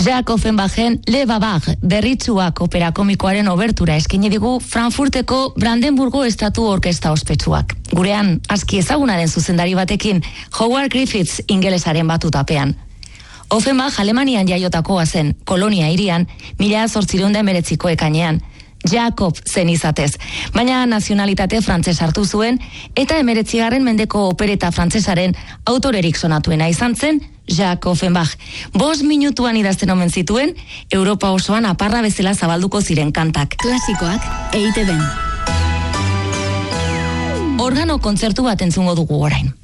Jacques Offenbachen Le Babag berritsuak opera komikoaren obertura eskaini digu Frankfurteko Brandenburgo Estatu Orkesta ospetsuak. Gurean, aski ezagunaren zuzendari batekin, Howard Griffiths ingelesaren batutapean. Offenbach Alemanian jaiotakoa zen, Kolonia hirian, 1819 ekainean. Jakob zen izatez, baina nazionalitate frantses hartu zuen eta 19. mendeko opereta frantsesaren autorerik sonatuena izan zen Jacques Offenbach. 5 minutuan idazten omen zituen, Europa osoan aparra bezala zabalduko ziren kantak. Klasikoak EITB-n. Organo kontzertu bat entzungo dugu orain.